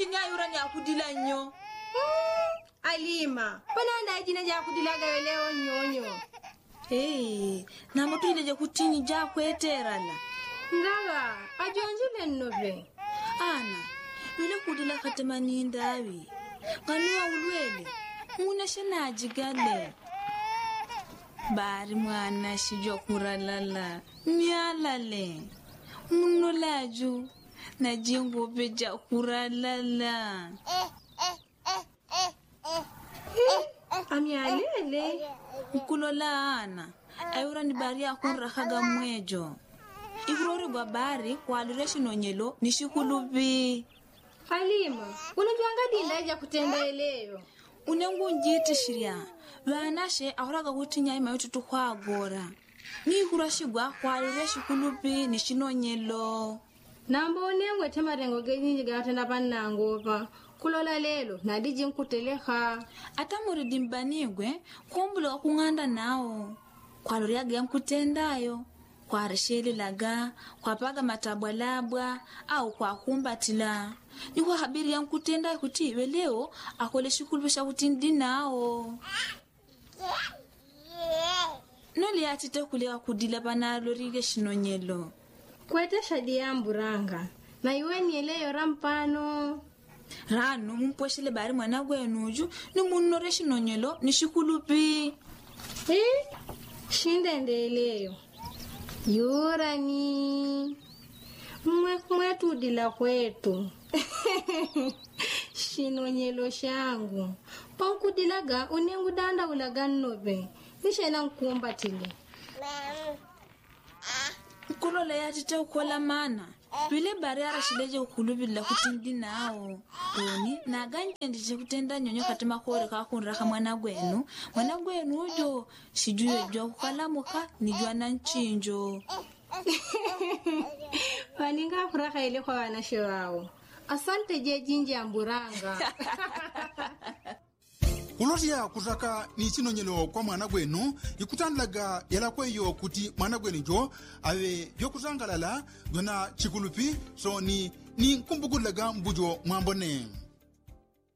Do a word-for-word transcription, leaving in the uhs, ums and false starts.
shini ayura ni akudila nyo. Hmm. Alima, pananda ajina ja akudila ga leo nyonyo. Hey, na mutu ile kutini ja kweterala. Ngaga, ajonjile nnobe. Ana, ile kudila katemani ndawi. Kanua ulwele, muna shana ajigale. Bari mwana shijo kuralala, mialale. Muno laju, na jingo beja kuralala. Amialele. Mkulola ana, ayura ni bari ya kunrakaga mwejo. Ikurori gwa bari kwa alureshi nonyelo nishikulubi. Halima, unajuanga dindaja kutenda eleo. Unengu njiti shiria, wanashe ahuraga kutinya ima yututu kwa agora. Ni kurashigwa kwa alureshi kulubi nishinonyelo. Nambo unengu etema rengo genyi gatenda panangopa. Kulola lelo, nadiji nkuteleha. Ata muridimbanigwe, kumbula kunganda nao. Kwa loriaga ya mkutendayo. Kwa resheli laga, kwa paga matabwa labwa, au kwa kumbatila. Ni kwa habiri ya mkutenda kutiwe leo, akole shukulubisha kutindi nao. Noli atite kulewa kudila bana lorige shinonyelo. Kwete shadi ya mburanga, na iwe nieleyo rampano. Rano mposhele bari mwana gwenuju, ni munore shinonyelo, ni shikulubi. Eh? Shinde ndeleyo. Yurani. Mwe mwetu dila kwetu. Shinonyelo shangu. Panku dilaga unengu danda ulaga nobe. Nishena nkumbatile. Kulola ya tite ukola mana. Wile bari arashileje ukulubi la kutindi nao. Oni, na ganje ndiche kutenda nyonyo katima kore kakunraka mwana gwenu. Mwana gwenu ujo, shijuwe jwa kukalamuka, nijua na nchinjo. Waninga kuraka ile kwa wanashe wao. Asante je jinji amburanga. Ulotia kutaka ni chinonyelo kwa mwana gwenu ikutanlaga yala kweyo kuti mwana gwenu jo awe byokutangalala yona chikulupi so ni ni kumbukulaga mbujo mwambone.